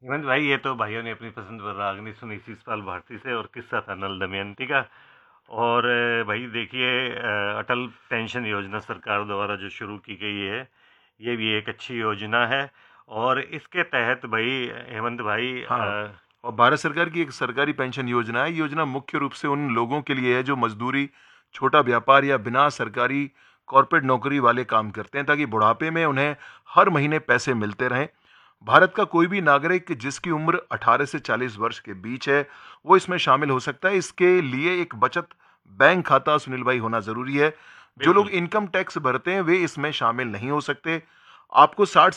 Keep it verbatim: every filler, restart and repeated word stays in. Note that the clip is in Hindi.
हेमंत भाई, ये तो भाइयों ने अपनी पसंद पर रागनी सुनी शिषपाल भारती से, और किस्सा था नल दमयंती का। और अ, भाई देखिए, अ, अटल पेंशन योजना सरकार द्वारा जो शुरू की गई है, ये भी एक अच्छी योजना है। और इसके तहत भाई, हेमंत भाई, हाँ, अ, और भारत सरकार की एक सरकारी पेंशन योजना है। ये योजना मुख्य रूप से उन लोगों के लिए है जो मजदूरी, छोटा व्यापार या बिना सरकारी कॉर्पोरेट नौकरी वाले काम करते हैं, ताकि बुढ़ापे में उन्हें हर महीने पैसे मिलते रहें। भारत का कोई भी नागरिक जिसकी उम्र अठारह से चालीस वर्ष के बीच है, वो इसमें शामिल हो सकता है। इसके लिए एक बचत बैंक खाता, सुनील भाई, होना जरूरी है। जो लोग बिल्कुल। इनकम टैक्स भरते हैं वे इसमें शामिल नहीं हो सकते। आपको साठ